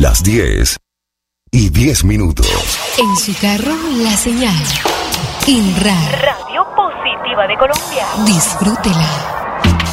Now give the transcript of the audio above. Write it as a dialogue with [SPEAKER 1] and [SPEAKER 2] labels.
[SPEAKER 1] Las 10:10.
[SPEAKER 2] En su carro, la señal. INRA.
[SPEAKER 3] Radio Positiva de Colombia.
[SPEAKER 2] Disfrútela.